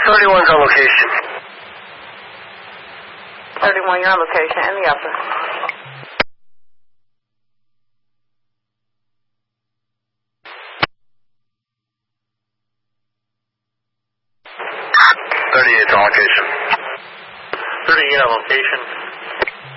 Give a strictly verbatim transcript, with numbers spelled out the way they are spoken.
thirty-one's on location. thirty-one, you're on location in the upper. thirty-eight's on location. thirty-eight on location.